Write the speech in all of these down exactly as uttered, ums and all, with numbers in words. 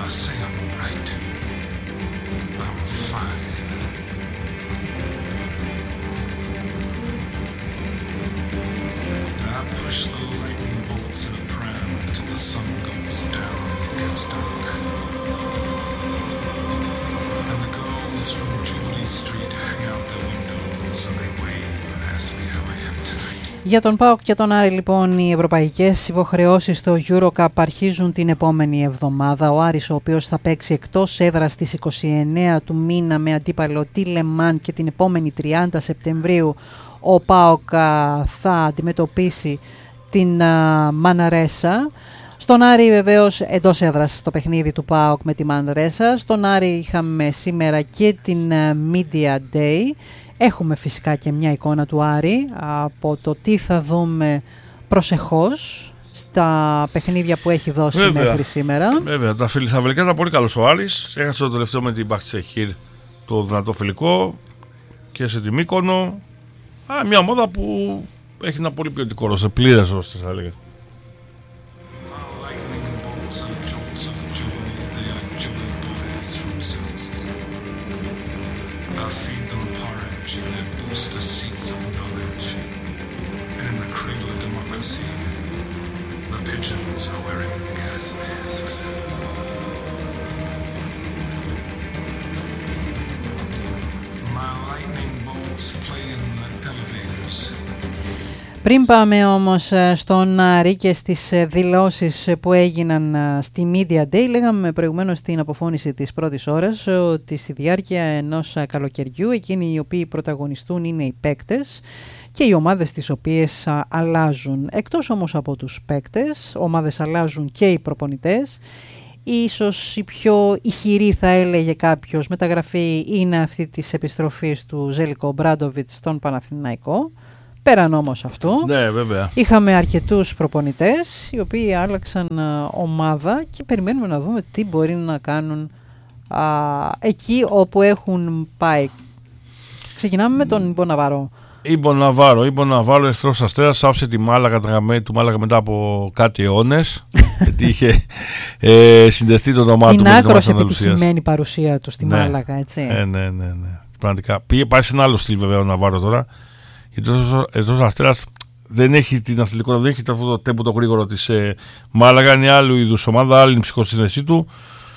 I say I'm right. I'm fine. I push the lightning bolts in a pram till the sun goes down and it gets dark. And the girls from Jubilee Street hang out their windows and they wave and ask me how I am tonight. Για τον ΠΑΟΚ και τον Άρη λοιπόν οι ευρωπαϊκές υποχρεώσεις στο EuroCup αρχίζουν την επόμενη εβδομάδα. Ο Άρης, ο οποίος θα παίξει εκτός έδρας στις είκοσι εννέα του μήνα με αντίπαλο τη Λεμάν, και την επόμενη τριάντα Σεπτεμβρίου ο ΠΑΟΚ θα αντιμετωπίσει την Μαναρέσα. Στον Άρη βεβαίως εντός έδρας στο παιχνίδι του ΠΑΟΚ με τη Μαναρέσα. Στον Άρη είχαμε σήμερα και την Media Day. Έχουμε φυσικά και μια εικόνα του Άρη από το τι θα δούμε προσεχώς στα παιχνίδια που έχει δώσει βέβαια, μέχρι σήμερα. Βέβαια, τα φιλικά ήταν πολύ καλός ο Άρης. Έχασε το τελευταίο με την Μπαχτσεχήρ το δυνατό φιλικό και σε τη Μύκονο. Α, μια ομάδα που έχει ένα πολύ ποιοτικό ρόστερ, πλήρες ρόστερ θα έλεγα. Πριν πάμε όμως στον Άρη και στις δηλώσεις που έγιναν στη Media Day, λέγαμε προηγουμένως στην αποφώνηση της πρώτης ώρας ότι στη διάρκεια ενός καλοκαιριού εκείνοι οι οποίοι πρωταγωνιστούν είναι οι παίκτες και οι ομάδες τις οποίες αλλάζουν. Εκτός όμως από τους παίκτες, ομάδες αλλάζουν και οι προπονητές. Ίσως η πιο ηχηρή, θα έλεγε κάποιος, μεταγραφή είναι αυτή της επιστροφής του Ζέλικο Ομπράντοβιτς στον Παναθηναϊκό. Πέραν όμως αυτού, ναι, βέβαια, είχαμε αρκετούς προπονητές οι οποίοι άλλαξαν α, ομάδα και περιμένουμε να δούμε τι μπορεί να κάνουν α, εκεί όπου έχουν πάει. Ξεκινάμε με τον Ιμπο Ναβάρο. Ιμπο Ναβάρο, Ιμπο Ναβάρο, Ερυθρός Αστέρας, άφησε τη Μάλαγα, του Μάλαγα μετά από κάτι αιώνες, γιατί είχε ε, συνδεθεί το όνομά του με την άκρως επιτυχημένη παρουσία του στη ναι, Μάλαγα, έτσι. Ναι, ναι, ναι, ναι. Πραγματικά. Πήγε, πάει σε ένα άλλο στυλ βέβαια ο Ναβάρο τώρα. Γιατί ο Ερυθρός Αστέρας δεν έχει την αθλητικότητα, δεν έχει αυτό το τέμπο το γρήγορο της ε, Μάλαγα, είναι άλλου είδους ομάδα, άλλη ψυχοσύνθεσή του.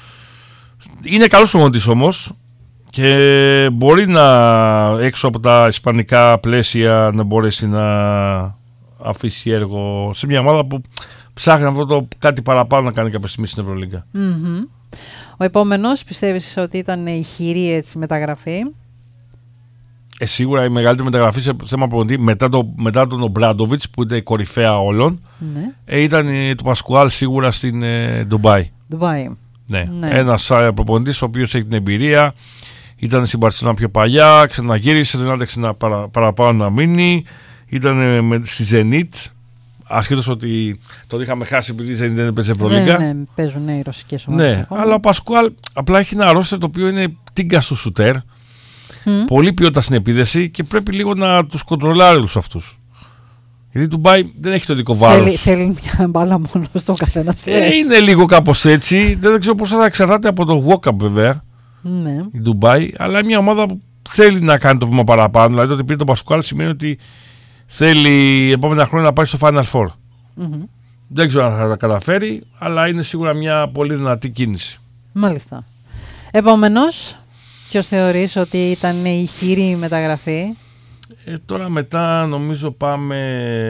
Είναι καλός προπονητής όμως και μπορεί να έξω από τα ισπανικά πλαίσια να μπορέσει να αφήσει έργο σε μια ομάδα που ψάχνει αυτό το κάτι παραπάνω να κάνει κάποια στιγμή στην Ευρωλίγκα. Mm-hmm. Ο επόμενος πιστεύεις ότι ήταν ηχηρή έτσι μεταγραφή? Ε, σίγουρα η μεγαλύτερη μεταγραφή σε θέμα προπονητή μετά, το, μετά τον Ομπράντοβιτς που ήταν η κορυφαία όλων, ναι, ε, ήταν η, του Πασκουάλ σίγουρα στην ε, Ντουμπάι. Ντουμπάι. Ναι. Ναι. Ένας ε, προπονητής ο οποίος έχει την εμπειρία, ήταν στην Μπαρσελόνα πιο παλιά, ξαναγύρισε, δεν άντεξε να παρα, παραπάνω να μείνει, ήταν ε, με, στη Ζενίτ, ασχέτως ότι το είχαμε χάσει επειδή η Ζενίτ δεν έπαιζε Ευρωλίγκα. Ναι, ναι, παίζουν ναι, οι ρωσικές ομάδες. Ναι, αλλά ο Πασκουάλ απλά έχει ένα ρόστερ το οποίο είναι τίγκα στο σουτέρ. Mm. Πολύ ποιότητα στην επίδεση και πρέπει λίγο να τους κοντρολάρει όλους αυτούς. Γιατί του Ντουμπάι δεν έχει το δικό βάρος. Θέλει, θέλει μια μπάλα μόνο στον καθένα. Ε, είναι λίγο κάπως έτσι. Δεν ξέρω πώς θα εξαρτάται από το walk-up βέβαια. Ναι. Η Ντουμπάι, αλλά μια ομάδα που θέλει να κάνει το βήμα παραπάνω. Δηλαδή το ότι πήρε τον Πασκουάλ σημαίνει ότι θέλει επόμενα χρόνια να πάει στο Final Four. Mm-hmm. Δεν ξέρω αν θα τα καταφέρει, αλλά είναι σίγουρα μια πολύ δυνατή κίνηση. Μάλιστα. Επόμενος. Ποιος θεωρείς ότι ήταν η ηχηρή μεταγραφή? Ε, τώρα μετά νομίζω πάμε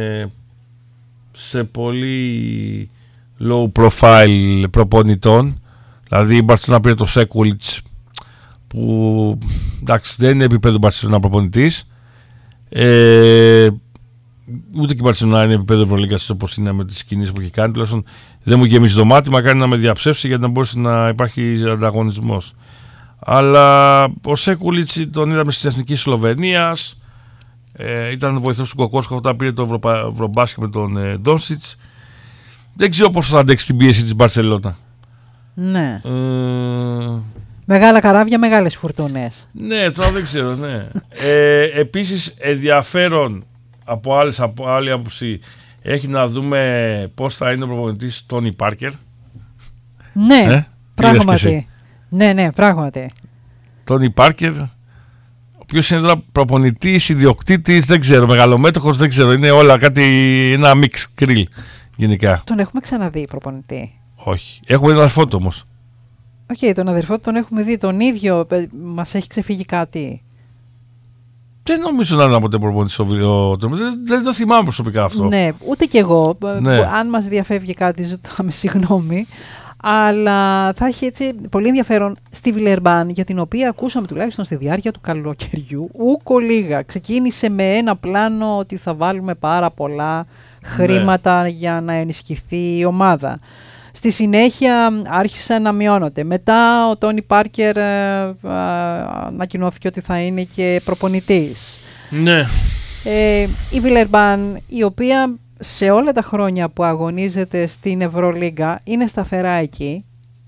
σε πολύ low profile προπονητών. Δηλαδή η Μπαρσελόνα πήρε το Σέκουλιτς που εντάξει δεν είναι επίπεδο Μπαρσελόνα προπονητής. Ε, ούτε και η Μπαρσελόνα είναι επίπεδο Ευρωλίγκας όπως είναι με τις κινήσεις που έχει κάνει. Τουλάχιστον δεν μου γεμίζει το μάτι, μακάρι να με διαψεύσει για να μπορέσει να υπάρχει ανταγωνισμός. Αλλά ο Σέκουλιτς τον είδαμε στην Εθνική Σλοβενίας, ε, ήταν βοηθός του Κοκόσκο όταν πήρε το Ευρωπα... Ευρωμπάσκετ με τον ε, Ντόνσιτς. Δεν ξέρω πόσο θα αντέξει την πίεση της Μπαρσελόνα. Ναι. Ε... Μεγάλα καράβια, μεγάλες φουρτούνες. Ναι, τώρα δεν ξέρω, ναι. ε, επίσης ενδιαφέρον από, άλλες, από άλλη άποψη έχει να δούμε πώς θα είναι ο προπονητής Τόνι Πάρκερ. Ναι. Ε? Πράγματι. Ναι, ναι, πράγματι. Τόνι Πάρκερ, ο οποίος είναι τώρα προπονητής, ιδιοκτήτης, δεν ξέρω, μεγαλομέτωχος, δεν ξέρω. Είναι όλα κάτι, ένα μίξ κρίλ γενικά. Τον έχουμε ξαναδεί προπονητή? Όχι. Έχουμε ένα αδερφό του όμως. Οκ, okay, τον αδερφό του τον έχουμε δει, τον ίδιο. Μας έχει ξεφύγει κάτι? Δεν νομίζω να είναι από την προπονητή στο βίντεο. Δεν, δεν το θυμάμαι προσωπικά αυτό. Ναι, ούτε κι εγώ. Ναι. Αν μας διαφεύγει κάτι, ζητάμε συγγνώμη. Αλλά θα έχει έτσι πολύ ενδιαφέρον στη Βιλερμπάν, για την οποία ακούσαμε τουλάχιστον στη διάρκεια του καλοκαιριού ούκο λίγα. Ξεκίνησε με ένα πλάνο ότι θα βάλουμε πάρα πολλά χρήματα, ναι, για να ενισχυθεί η ομάδα. Στη συνέχεια άρχισε να μειώνονται. Μετά ο Τόνι Πάρκερ ε, ε, ανακοινώθηκε ότι θα είναι και προπονητής. Ναι. Ε, η Βιλερμπάν, η οποία σε όλα τα χρόνια που αγωνίζεται στην Ευρωλίγκα είναι σταθερά εκεί.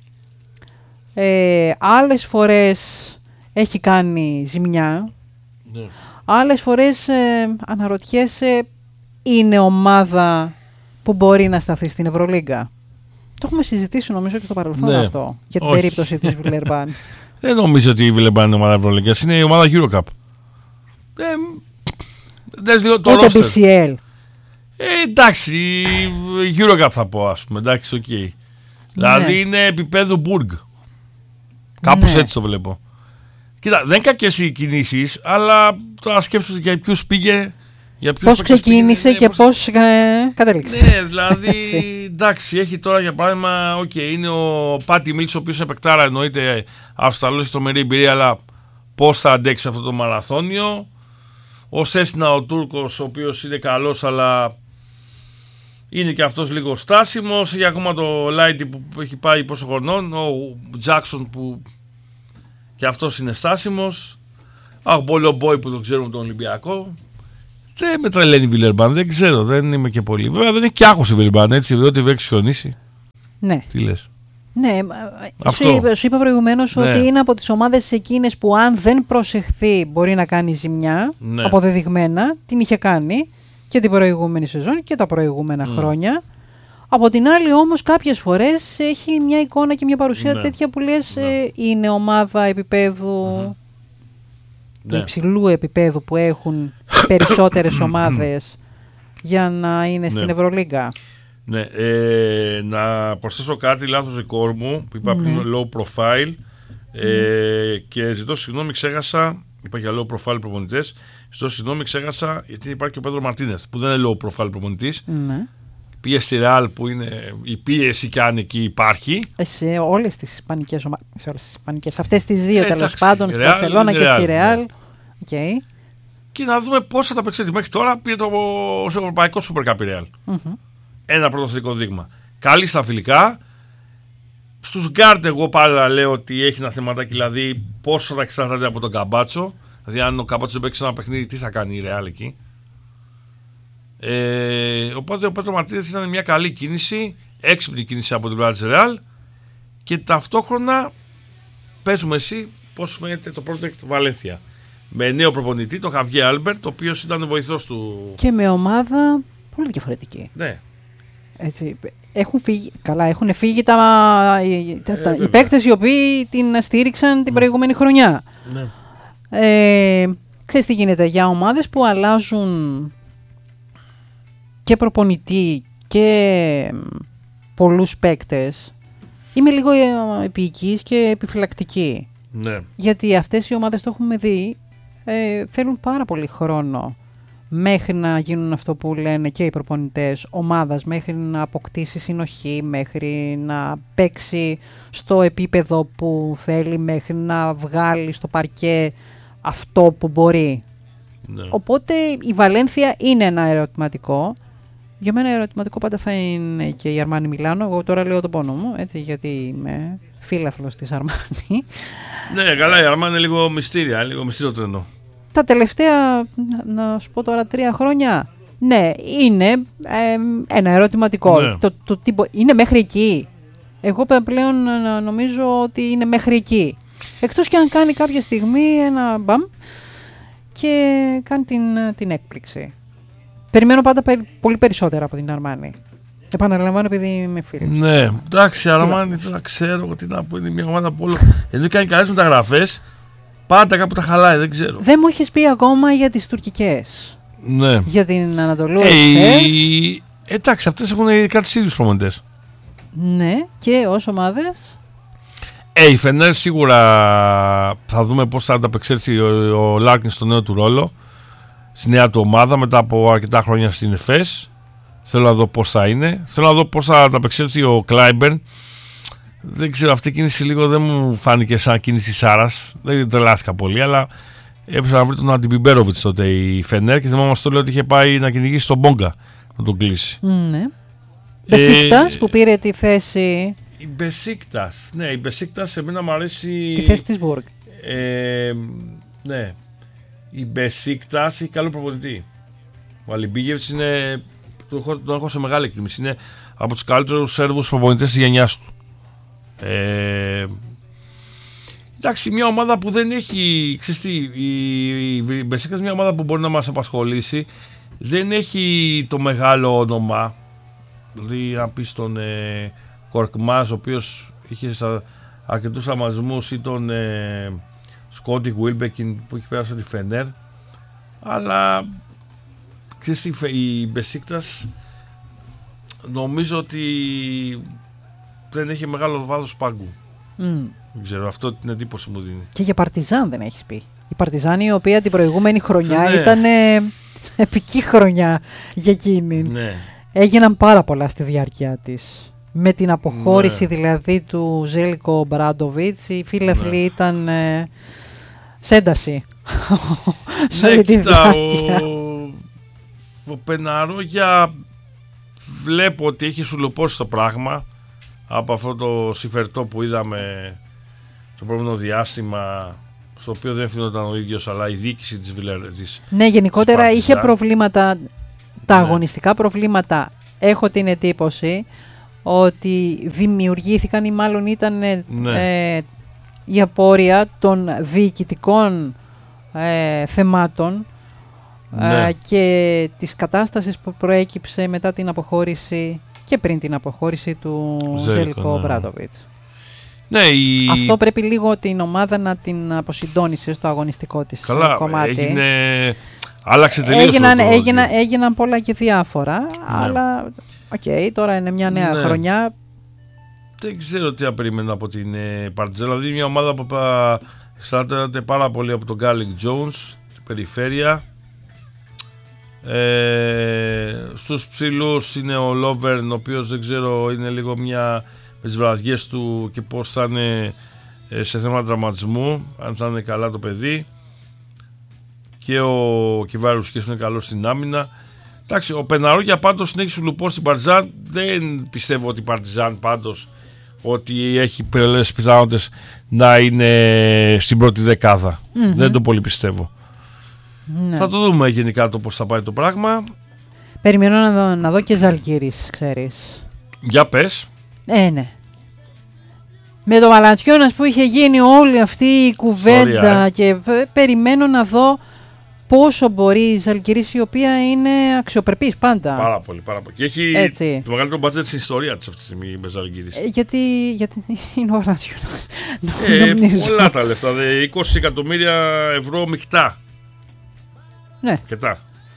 Ε, άλλες φορές έχει κάνει ζημιά. Ναι. Άλλες φορές ε, αναρωτιέσαι, είναι ομάδα που μπορεί να σταθεί στην Ευρωλίγκα? Το έχουμε συζητήσει νομίζω και στο παρελθόν, ναι, αυτό, για την, όχι, περίπτωση της Βιλερμπάν. Δεν νομίζω ότι η Βιλερμπάν είναι ομάδα Ευρωλίγκας, είναι η ομάδα EuroCup. Ε, Ούτε μπι σι ελ. Ε, εντάξει, η EuroCup θα πω, ας πούμε, εντάξει, οκ. Okay. Δηλαδή, ναι, είναι επίπεδο Μπουργκ. Κάπως, ναι, έτσι το βλέπω. Κοίτα, δεν είναι κακές οι κινήσεις, αλλά τώρα σκέψου για ποιους πήγε. Πώς ξεκίνησε πήγε, και πώς, πώς ε, κατέληξε. Ναι, δηλαδή, εντάξει, έχει τώρα για παράδειγμα, okay, είναι ο Πάτι Μίτσο, ο οποίος επεκτάρα, εννοείται Αυστραλός, έχει τρομερή εμπειρία, αλλά πώς θα αντέξει αυτό το μαραθώνιο. Ο Σέσνα, ο Τούρκος, ο οποίος είναι καλός, αλλά είναι και αυτός λίγο στάσιμος. Έχει ακόμα το Λάιτι που έχει πάει πόσο χρονών, ο Τζάκσον που και αυτός είναι στάσιμος. Αχ, Μπόλο Μπόι που τον ξέρουμε τον Ολυμπιακό. Δεν με τρελαίνει η Βιλερμπάν, δεν ξέρω, δεν είμαι και πολύ. Βέβαια δεν έχει και άκουση η Βιλερμπάν, έτσι, διότι έχει χιονίσει. Ναι. Τι λες? Ναι, σου είπα, σου είπα προηγουμένως, ναι, ότι είναι από τις ομάδες εκείνες που αν δεν προσεχθεί μπορεί να κάνει ζημιά, ναι, αποδεδειγμένα, την είχε κάνει και την προηγούμενη σεζόν και τα προηγούμενα mm. χρόνια. Από την άλλη όμως κάποιες φορές έχει μια εικόνα και μια παρουσία, ναι, τέτοια που λες, ναι, ε, είναι ομάδα επίπεδου, mm-hmm, του, ναι, υψηλού επίπεδου που έχουν περισσότερες ομάδες για να είναι, ναι, στην Ευρωλίγκα. Ναι, ε, να προσθέσω κάτι, λάθος δικό μου που είπα, ναι, πριν low profile, ε, mm. και ζητώ συγγνώμη, ξέχασα, είπα για low profile προπονητές, ζητώ συγγνώμη, ξέχασα γιατί υπάρχει και ο Πέδρο Μαρτίνεθ που δεν είναι low profile προπονητής, mm. πήγε στη Real που είναι η πίεση και αν εκεί υπάρχει. Σε όλες τις ισπανικές ομάδες, σε όλες τις ισπανικές, αυτές τις δύο, ε, τέλος πάντων, στη Μπαρσελόνα και στη Real. Ναι. Okay. Και να δούμε πώς θα τα παίξει μέχρι τώρα. Πήρε το Ευρωπαϊκό Super Cup η Real. Mm-hmm. Ένα πρωτοθετικό δείγμα. Καλή στα φιλικά. Στους γκάρντ, εγώ πάλι λέω ότι έχει ένα θεματάκι, δηλαδή πόσο θα εξαρτάται από τον Καμπάτσο. Δηλαδή, αν ο Καμπάτσο δεν παίξει ένα παιχνίδι, τι θα κάνει η Real εκεί. Ε, οπότε ο Πέτρο Μαρτίνεθ ήταν μια καλή κίνηση, έξυπνη κίνηση από την πλευρά της Real. Και ταυτόχρονα παίζουμε εσύ πώς φαίνεται το Project Valencia. Με νέο προπονητή, τον Χαβιέ Άλμπερτ, ο οποίος ήταν ο βοηθός του. Και με ομάδα πολύ διαφορετική. Ναι. Έτσι, έχουν φύγει, καλά, έχουν φύγει τα, τα, τα, ε, οι παίκτες οι οποίοι την στήριξαν την προηγούμενη χρονιά. Ναι. Ε, ξέρεις τι γίνεται, για ομάδες που αλλάζουν και προπονητή και πολλούς παίκτες, είμαι λίγο επίοικης και επιφυλακτική. Ναι. Γιατί αυτές οι ομάδες, το έχουμε δει, ε, θέλουν πάρα πολύ χρόνο μέχρι να γίνουν αυτό που λένε και οι προπονητές ομάδας, μέχρι να αποκτήσει συνοχή, μέχρι να παίξει στο επίπεδο που θέλει, μέχρι να βγάλει στο παρκέ αυτό που μπορεί. Ναι. Οπότε η Βαλένθια είναι ένα ερωτηματικό. Για μένα ερωτηματικό πάντα θα είναι και η Αρμάνι Μιλάνο. Εγώ τώρα λέω τον πόνο μου, έτσι, γιατί είμαι φίλαθλος της Αρμάνι. Ναι, καλά, η Αρμάνι είναι λίγο μυστήρια, λίγο μυστήριο το εννοώ. Τα τελευταία, να σου πω τώρα, τρία χρόνια, ναι, είναι ε, ένα ερωτηματικό. Ναι. Το, το, το, είναι μέχρι εκεί. Εγώ πλέον νομίζω ότι είναι μέχρι εκεί. Εκτός και αν κάνει κάποια στιγμή ένα μπαμ και κάνει την, την έκπληξη. Περιμένω πάντα πολύ περισσότερα από την Αρμάνι. Επαναλαμβάνω επειδή είμαι φίλος. Ναι, εντάξει, Αραμάνι, τώρα ξέρω τι να πω. Είναι μια ομάδα που όλο. Ενώ κάνει καλές μεταγραφές, πάντα κάπου τα χαλάει, δεν ξέρω. Δεν μου έχεις πει ακόμα για τις τουρκικές. Ναι. Για την Ανατολού Ε, εχθές. οι- Εντάξει, αυτές έχουν κάτι ίδιους προμονητές. Ναι, και ως ομάδες. Ε, η Φενέρ σίγουρα θα δούμε πώς θα ανταπεξέλθει ο, ο Λάρκιν στο νέο του ρόλο, στη νέα του ομάδα μετά από αρκετά χρόνια στην ΕΦΕΣ. Θέλω να δω πώς θα είναι. Θέλω να δω πώς θα ανταπεξέλθει ο Κλάιμπερν. Δεν ξέρω, αυτή η κίνηση λίγο δεν μου φάνηκε σαν κίνηση Σάρας. Δεν τρελάθηκα πολύ, αλλά έπρεπε να βρει τον Αντιμπιμπέροβιτς τότε η Φενέρ και θυμάμαστε το λέω ότι είχε πάει να κυνηγήσει τον Μπόγκα να τον κλείσει. Ναι. Μπεσίκτας που πήρε τη θέση, Η Μπεσίκτας, ναι, η Μπεσίκτας εμένα μου αρέσει. τη θέση της Μπούργκ. Ε, ναι, η Μπεσίκτας έχει καλό προπονητή. Ο Αλιμπίγεβιτς είναι, τον έχω, τον έχω σε μεγάλη εκτίμηση. Είναι από τους καλύτερους Σέρβους προπονητές της γενιάς του. Ε, εντάξει, μια ομάδα που δεν έχει, ξέρεις τι, η, η Μπεσίκτας είναι μια ομάδα που μπορεί να μας απασχολήσει. Δεν έχει το μεγάλο όνομα. Δηλαδή, αν πεις τον ε, Κορκμάζ, ο οποίος είχε στα, αρκετούς αμασμούς, ή τον ε, Σκότι Γουίλμπεκιν που έχει πέρασει τη Φενέρ. Αλλά ξέρεις, η, η Μπεσίκτας νομίζω ότι δεν έχει μεγάλο βάθος πάγκου. Mm. Δεν ξέρω, αυτό την εντύπωση μου δίνει. Και για Παρτιζάν δεν έχεις πει. Η Παρτιζάν η οποία την προηγούμενη χρονιά Ναι. ήταν ε, επική χρονιά για εκείνη. Ναι. Έγιναν πάρα πολλά στη διάρκεια της. Με την αποχώρηση Ναι. δηλαδή του Ζέλικο Μπράντοβιτς, η φίλαθλοι Ναι. ήταν ε, σε ένταση. Σε Ναι, όλη τη κοίτα, διάρκεια. ο, ο Πεναρόγια βλέπω ότι έχει σουλουπώσει το πράγμα από αυτό το συμφερτό που είδαμε το προηγούμενο διάστημα, στο οποίο δεν ευθυνόταν ο ίδιος αλλά η διοίκηση της Βιλερτής. Ναι, γενικότερα της είχε Παρτιζάν. προβλήματα, τα Ναι. αγωνιστικά προβλήματα. Έχω την εντύπωση ότι δημιουργήθηκαν ή μάλλον ήταν ε, Ναι. ε, η απόρρεια των διοικητικών ε, θεμάτων Ναι. ε, και της κατάστασης που προέκυψε μετά την αποχώρηση και πριν την αποχώρηση του Ζέλικο, Ζέλικο ναι. Μπράντοβιτς. Ναι, η... Αυτό πρέπει λίγο την ομάδα να την αποσυντώνησε στο αγωνιστικό της Καλά, κομμάτι. έγινε... άλλαξε τελείως Έγιναν, το- έγιναν, έγιναν πολλά και διάφορα, Ναι. αλλά οκ, τώρα είναι μια νέα Ναι. χρονιά. Δεν ξέρω τι να περιμένω από την ε, Παρτιζάν. Δηλαδή μια ομάδα που πα- εξαρτάται πάρα πολύ από τον Γκάλικ Τζόουνς, την περιφέρεια. Ε, στους ψηλούς είναι ο Λόβερν, ο οποίος δεν ξέρω, είναι λίγο μια με τις βραδιές του και πώς θα είναι ε, σε θέμα τραυματισμού, αν θα είναι καλά το παιδί. Και ο Κιβάρους και είναι καλό στην άμυνα. Εντάξει, ο Πεναρόγια πάντως συνέχισε σουλουπό στην Παρτιζάν. Δεν πιστεύω ότι η Παρτιζάν πάντως ότι έχει πολλές πιθανότητες να είναι στην πρώτη δεκάδα. Μμμ. Δεν το πολύ πιστεύω. Ναι. Θα το δούμε γενικά το πώς θα πάει το πράγμα. Περιμένω να δω, να δω και Ζαλγκίρις, ξέρεις. Για πες. Ε, ναι. Με το Βαλαντσιώνας που είχε γίνει όλη αυτή η κουβέντα Ιστορία, ε. και πε- περιμένω να δω πόσο μπορεί η Ζαλγκίρις, η οποία είναι αξιοπρεπής πάντα. Πάρα πολύ, πάρα πολύ. Και έχει Έτσι. το μεγαλύτερο μπάτζετ στην ιστορία της αυτή τη στιγμή με Ζαλγκίρις. Ε, γιατί, γιατί είναι ο Βαλαντσιώνας. Ε, νομίζω. πολλά τα λεφτά. Δε, είκοσι εκατομμύρια ευρώ μεικτά. Ναι. Αρκετά.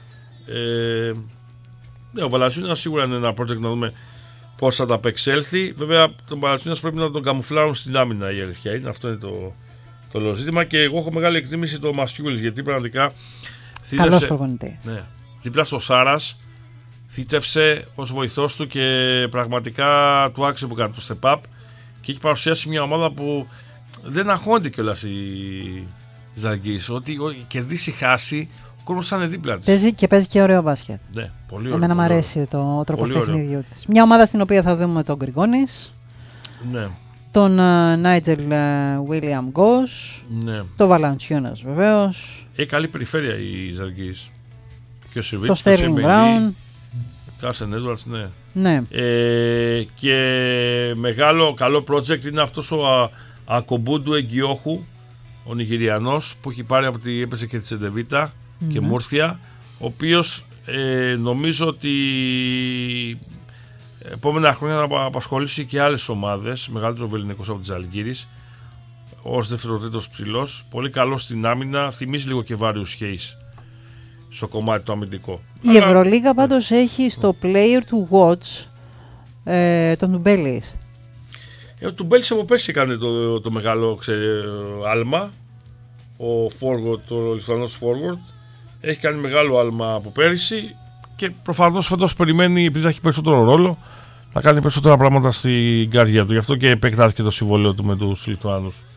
Ε, ναι, ο Βαλαντσιώνας σίγουρα είναι ένα project να δούμε πώς θα τα απεξέλθει. Βέβαια, τον Βαλαντσιώνας πρέπει να τον καμουφλάρουν στην άμυνα, η αλήθεια είναι. Αυτό είναι το, το όλο ζήτημα. Και εγώ έχω μεγάλη εκτίμηση το Μασιούλης, γιατί πραγματικά Καλός θύτευσε- προπονητής. ναι, δίπλα στο Σάρας θύτευσε ως βοηθός του και πραγματικά του άξιζε που κάνει το step up και έχει παρουσιάσει μια ομάδα που δεν αγχώνεται κιόλας η Ζαλγκίρις. Ότι ο- κερδίσει χάσει, ο κόσμος θα είναι δίπλα της. Παίζει και παίζει και ωραίο μπάσκετ. Ναι, πολύ ωραίο. Εμένα μου πολύ αρέσει το τρόπο Πολύ ωραίο. παιχνιδιού της. Μια ομάδα στην οποία θα δούμε τον Γκριγκόνης, ωραίο. Ναι, τον Νάιτζελ Βίλιαμ Γκος, ναι. τον Βαλαντσιώνας βεβαίως, Έχει καλή περιφέρεια η Ζαλγκίρις. Και ο Σιρβίτς, τον Στέρλινγκ Μπράουν. Κάρσεν Έντουαρτς, ναι. Ναι. Ε, και μεγάλο καλό project είναι αυτός ο Α- Ακομπούντου Εγκιόχου, ο Νιγηριανός που έχει πάρει από τη έπεσε και τη Σεντεβίτα και Μούρθια, ο οποίος ε, νομίζω ότι Επόμενα χρόνια θα απασχολήσει και άλλες ομάδες. Μεγαλύτερο Βεληνικός από τη Ζαλγκίρις. Ως δεύτερο-τρίτος ψηλός. Πολύ καλός στην άμυνα. Θυμίζει λίγο και Βάριους Χέις στο κομμάτι το αμυντικό. Η Αλλά... Ευρωλίγα πάντως έχει στο player to watch ε, τον Τουμπέλης. Ε, ο Τουμπέλης από πέρσι έκανε το, το μεγάλο ξέρε, άλμα. Ο forward, ο Λιθουανός forward. Έχει κάνει μεγάλο άλμα από πέρυσι και προφανώς φέτος περιμένει, επειδή θα έχει περισσότερο ρόλο, να κάνει περισσότερα πράγματα στην καριέρα του. Γι' αυτό και επεκτάθηκε το συμβόλαιο του με τους Λιθουάνους.